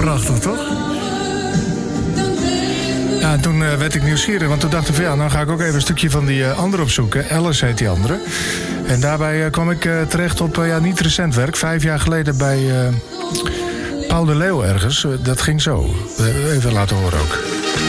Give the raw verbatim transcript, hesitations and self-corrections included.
Prachtig, toch? Ja, en toen uh, werd ik nieuwsgierig, want toen dacht ik van ja, dan ga ik ook even een stukje van die uh, andere opzoeken. Alice heet die andere. En daarbij uh, kwam ik uh, terecht op, uh, ja, niet recent werk. Vijf jaar geleden bij uh, Paul de Leeuw ergens. Uh, dat ging zo. Uh, even laten horen ook.